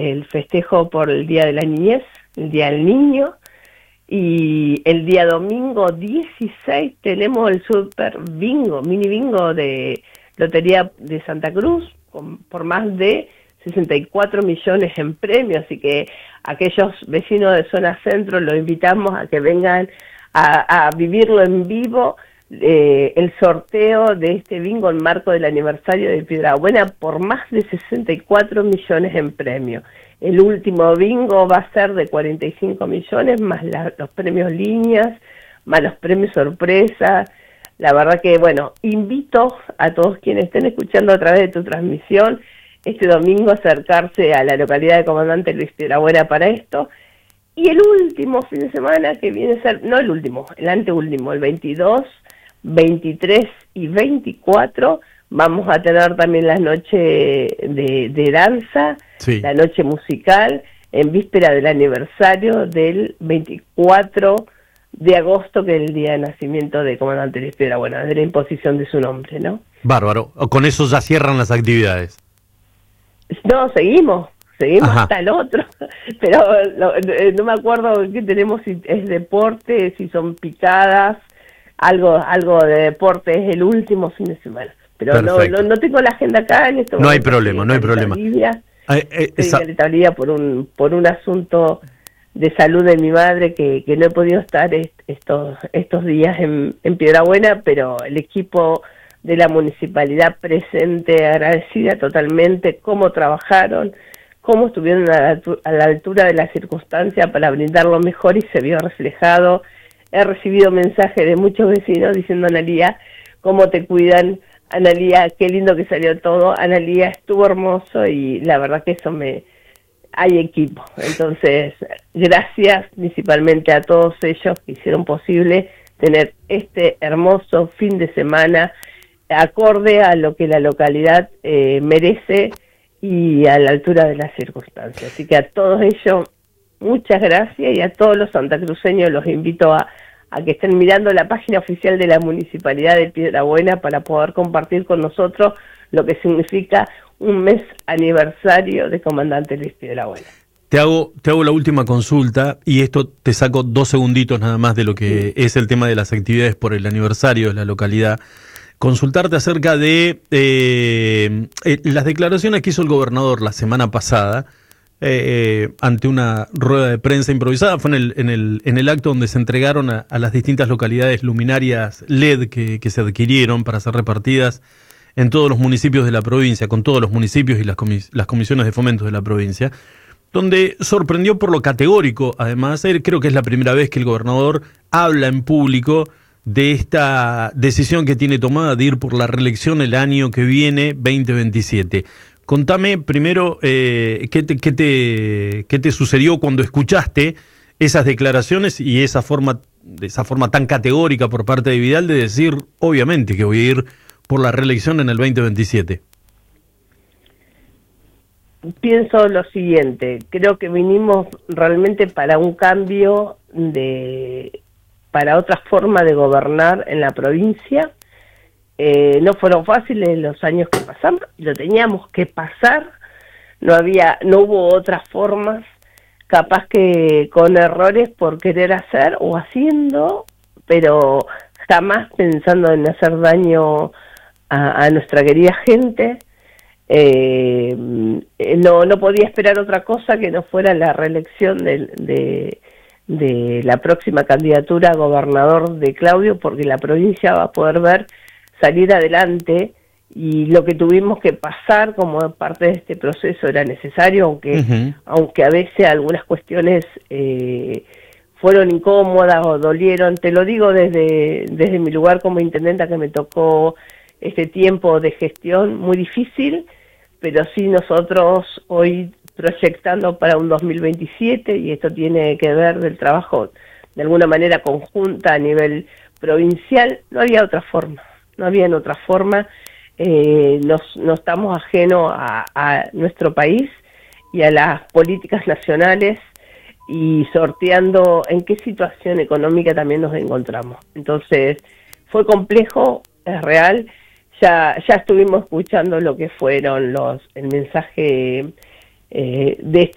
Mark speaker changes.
Speaker 1: el festejo por el Día de la Niñez, el Día del Niño, y el día domingo 16 tenemos el super bingo, mini bingo de Lotería de Santa Cruz, por más de 64 millones en premios, así que aquellos vecinos de zona centro los invitamos a que vengan a vivirlo en vivo, el sorteo de este bingo en marco del aniversario de Piedrabuena por más de 64 millones en premios. El último bingo va a ser de 45 millones, más los premios líneas, más los premios sorpresa. La verdad que, bueno, invito a todos quienes estén escuchando a través de tu transmisión este domingo a acercarse a la localidad de Comandante Luis Piedrabuena para esto. Y el último fin de semana, que viene a ser, no el último, el anteúltimo, el 22, 23 y 24, vamos a tener también la noche de danza, sí, la noche musical, en víspera del aniversario del 24 de agosto, que es el día de nacimiento de Comandante Luis Piedrabuena, de la imposición de su nombre, ¿no?
Speaker 2: Bárbaro. Con eso ya cierran las actividades.
Speaker 1: No, seguimos
Speaker 2: Ajá.
Speaker 1: hasta el otro, pero no me acuerdo qué tenemos, si es deporte, si son picadas, algo de deporte, es el último fin de semana. Pero no tengo la agenda acá en esto.
Speaker 2: No hay problema, no hay problema.
Speaker 1: Estoy en Italia por un asunto de salud de mi madre que no he podido estar estos días en Piedrabuena, pero el equipo de la municipalidad presente, agradecida totalmente cómo trabajaron, cómo estuvieron a la altura de la circunstancia para brindar lo mejor y se vio reflejado. He recibido mensajes de muchos vecinos diciendo: Analía, cómo te cuidan, Analía, qué lindo que salió todo, Analía, estuvo hermoso, y la verdad que eso hay equipo. Entonces, gracias principalmente a todos ellos que hicieron posible tener este hermoso fin de semana acorde a lo que la localidad merece y a la altura de las circunstancias. Así que a todos ellos, muchas gracias, y a todos los santacruceños los invito a que estén mirando la página oficial de la Municipalidad de Piedrabuena para poder compartir con nosotros lo que significa un mes aniversario de Comandante Luis Piedrabuena.
Speaker 2: Te hago la última consulta, y esto te saco 2 segunditos nada más de lo que es el tema de las actividades por el aniversario de la localidad. Consultarte acerca de las declaraciones que hizo el gobernador la semana pasada ante una rueda de prensa improvisada. Fue en el acto donde se entregaron a las distintas localidades luminarias LED que se adquirieron para ser repartidas en todos los municipios de la provincia, con todos los municipios y las comisiones de fomento de la provincia, donde sorprendió por lo categórico. Además, creo que es la primera vez que el gobernador habla en público de esta decisión que tiene tomada de ir por la reelección el año que viene, 2027. Contame primero qué te sucedió cuando escuchaste esas declaraciones y esa forma tan categórica por parte de Vidal de decir, obviamente, que voy a ir por la reelección en el 2027.
Speaker 1: Pienso lo siguiente: creo que vinimos realmente para un cambio para otra forma de gobernar en la provincia. No fueron fáciles los años que pasamos, lo teníamos que pasar, no hubo otras formas, capaz que con errores por querer hacer o haciendo, pero jamás pensando en hacer daño a nuestra querida gente. No podía esperar otra cosa que no fuera la reelección de la próxima candidatura a gobernador de Claudio, porque la provincia va a poder ver salir adelante, y lo que tuvimos que pasar como parte de este proceso era necesario, aunque a veces algunas cuestiones fueron incómodas o dolieron. Te lo digo desde mi lugar como intendenta, que me tocó este tiempo de gestión muy difícil, pero sí nosotros hoy proyectando para un 2027, y esto tiene que ver del trabajo de alguna manera conjunta a nivel provincial. No había otra forma. No estamos ajenos a nuestro país y a las políticas nacionales, y sorteando en qué situación económica también nos encontramos. Entonces, fue complejo, es real. Ya estuvimos escuchando lo que fueron el mensaje de